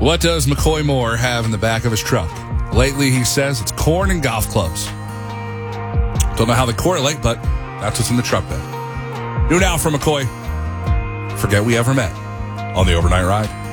What does McCoy Moore have in the back of his truck? Lately, he says it's corn and golf clubs. Don't know how they correlate, but that's what's in the truck bed. New now from McCoy. Forget we ever met on the Overnight Ride.